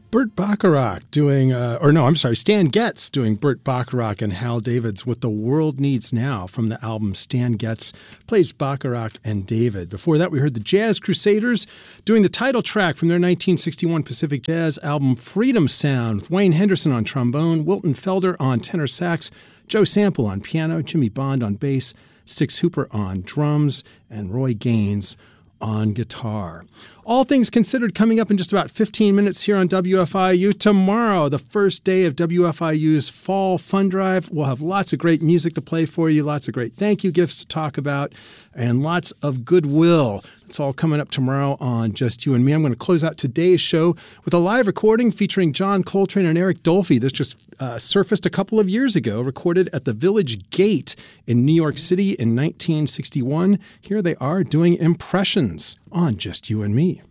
Burt Bacharach doing, Stan Getz doing Burt Bacharach and Hal David's What the World Needs Now from the album Stan Getz Plays Bacharach and David. Before that, we heard the Jazz Crusaders doing the title track from their 1961 Pacific Jazz album Freedom Sound with Wayne Henderson on trombone, Wilton Felder on tenor sax, Joe Sample on piano, Jimmy Bond on bass, Stix Hooper on drums, and Roy Gaines on guitar. All things considered coming up in just about 15 minutes here on WFIU. Tomorrow, the first day of WFIU's Fall Fun Drive. We'll have lots of great music to play for you, lots of great thank you gifts to talk about, and lots of goodwill. It's all coming up tomorrow on Just You and Me. I'm going to close out today's show with a live recording featuring John Coltrane and Eric Dolphy. This just surfaced a couple of years ago, recorded at the Village Gate in New York City in 1961. Here they are doing impressions on Just You and Me.